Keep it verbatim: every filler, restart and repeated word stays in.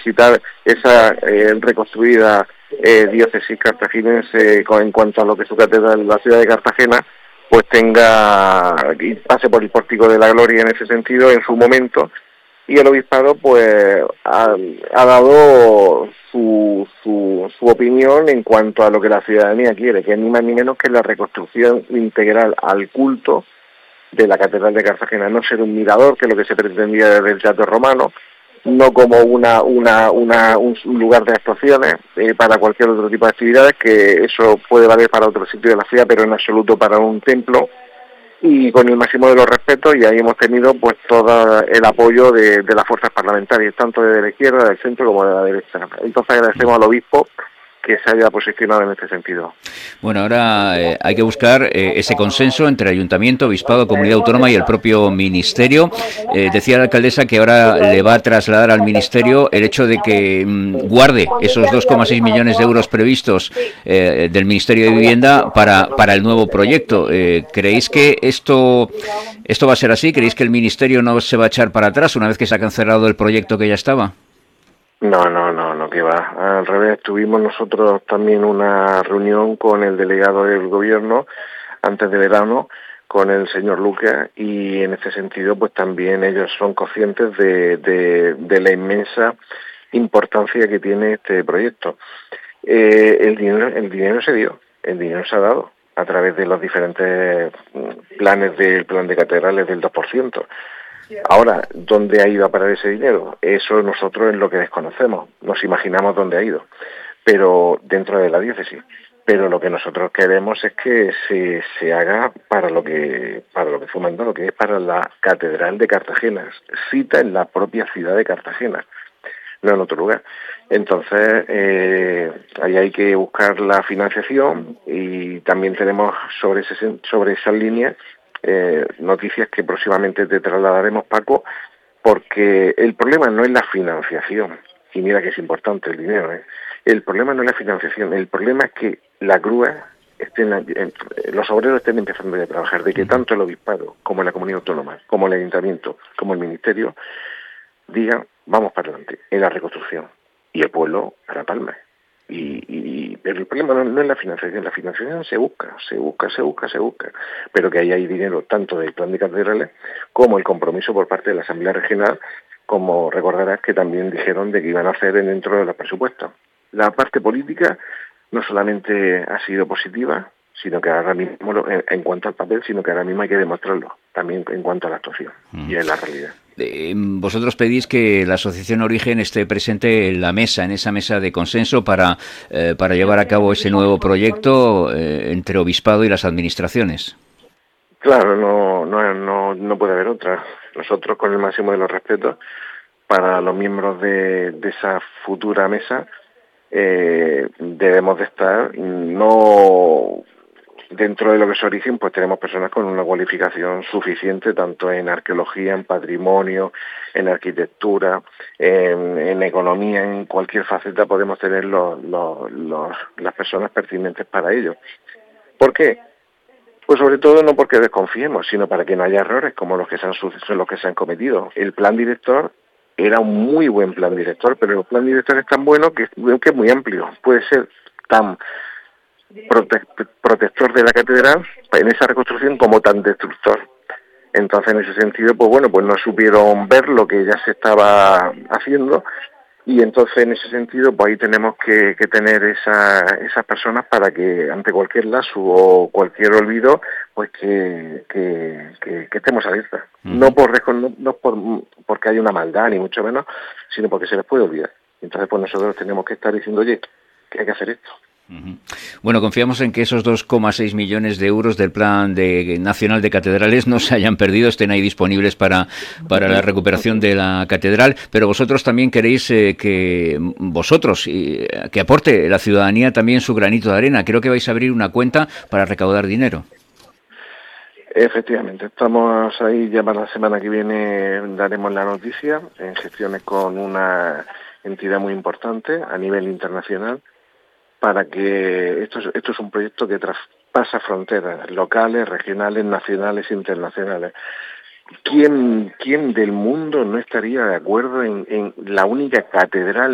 visitar esa eh, reconstruida eh, diócesis cartaginense con, en cuanto a lo que es su catedral, la ciudad de Cartagena, pues tenga, y pase por el Pórtico de la Gloria en ese sentido, en su momento, y el obispado pues ha, ha dado su, su, su opinión en cuanto a lo que la ciudadanía quiere, que es ni más ni menos que la reconstrucción integral al culto de la Catedral de Cartagena, no ser un mirador, que es lo que se pretendía desde el teatro romano, no como una, una, una un lugar de actuaciones eh, para cualquier otro tipo de actividades, que eso puede valer para otro sitio de la ciudad, pero en absoluto para un templo, y con el máximo de los respetos, y ahí hemos tenido pues todo el apoyo de, de las fuerzas parlamentarias, tanto de la izquierda, del centro como de la derecha. Entonces agradecemos al obispo que se haya posicionado en este sentido. Bueno, ahora eh, hay que buscar eh, ese consenso entre Ayuntamiento, Obispado, Comunidad Autónoma y el propio Ministerio. Eh, decía la alcaldesa que ahora le va a trasladar al Ministerio el hecho de que mm, guarde esos dos coma seis millones de euros previstos eh, del Ministerio de Vivienda para, para el nuevo proyecto. Eh, ¿Creéis que esto, esto va a ser así? ¿Creéis que el Ministerio no se va a echar para atrás una vez que se ha cancelado el proyecto que ya estaba? No, no, no, no, que va. Al revés, tuvimos nosotros también una reunión con el delegado del gobierno antes de verano, con el señor Lucas, y en este sentido pues también ellos son conscientes de, de, de la inmensa importancia que tiene este proyecto. Eh, el dinero, el dinero se dio, el dinero se ha dado a través de los diferentes planes del plan de catedrales del dos por ciento. Ahora, ¿dónde ha ido a parar ese dinero? Eso nosotros es lo que desconocemos, nos imaginamos dónde ha ido, pero dentro de la diócesis. Pero lo que nosotros queremos es que se, se haga para lo que para lo que fue mandado, que es para la Catedral de Cartagena, cita en la propia ciudad de Cartagena, no en otro lugar. Entonces, eh, ahí hay que buscar la financiación, y también tenemos sobre ese sobre esas líneas Eh, noticias que próximamente te trasladaremos, Paco, porque el problema no es la financiación, y mira que es importante el dinero, ¿eh? El problema no es la financiación, el problema es que la grúa estén, en, los obreros estén empezando a trabajar, de que tanto el obispado como la comunidad autónoma, como el ayuntamiento, como el ministerio digan vamos para adelante en la reconstrucción, y el pueblo a la palma. Y, y, pero el problema no, no es la financiación, la financiación se busca, se busca, se busca, se busca, pero que ahí hay dinero tanto del plan de catedrales como el compromiso por parte de la Asamblea Regional, como recordarás que también dijeron de que iban a hacer dentro de los presupuestos. La parte política no solamente ha sido positiva, sino que ahora mismo, en, en cuanto al papel, sino que ahora mismo hay que demostrarlo, también en cuanto a la actuación mm. y en la realidad. Eh, vosotros pedís que la Asociación Origen esté presente en la mesa, en esa mesa de consenso para, eh, para llevar a cabo ese nuevo proyecto eh, entre Obispado y las administraciones. Claro, no, no, no, no puede haber otra. Nosotros, con el máximo de los respetos para los miembros de, de esa futura mesa, eh, debemos de estar, no dentro de lo que es Origen, pues tenemos personas con una cualificación suficiente, tanto en arqueología, en patrimonio, en arquitectura, en, en economía, en cualquier faceta podemos tener los, los, los, las personas pertinentes para ello. ¿Por qué? Pues sobre todo no porque desconfiemos, sino para que no haya errores como los que se han, los que se han cometido. El plan director era un muy buen plan director, pero el plan director es tan bueno que, que es muy amplio. Puede ser tan prote protector de la catedral en esa reconstrucción como tan destructor. Entonces, en ese sentido, pues bueno, pues no supieron ver lo que ya se estaba haciendo, y entonces en ese sentido pues ahí tenemos que, que tener esa, esas personas para que ante cualquier lazo o cualquier olvido pues que, que, que, que estemos alerta. Uh-huh. No por no, no por porque hay una maldad ni mucho menos, sino porque se les puede olvidar. Entonces pues nosotros tenemos que estar diciendo, oye, que hay que hacer esto. Uh-huh. Bueno, confiamos en que esos dos coma seis millones de euros del Plan de, Nacional de Catedrales no se hayan perdido, estén ahí disponibles para, para la recuperación de la catedral, pero vosotros también queréis eh, que vosotros, eh, que aporte la ciudadanía también su granito de arena. Creo que vais a abrir una cuenta para recaudar dinero. Efectivamente, estamos ahí, ya para la semana que viene daremos la noticia, en gestiones con una entidad muy importante a nivel internacional, para que esto es, esto es un proyecto que traspasa fronteras locales, regionales, nacionales e internacionales. ¿Quién, quién del mundo no estaría de acuerdo en, en la única catedral